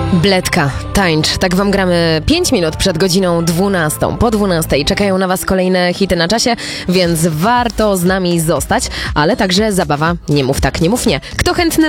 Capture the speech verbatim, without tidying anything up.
Bledka, tańcz. Tak wam gramy pięć minut przed godziną dwunastą. Po dwunastej czekają na was kolejne hity na czasie, więc warto z nami zostać, ale także zabawa Nie mów tak, nie mów nie. Kto chętny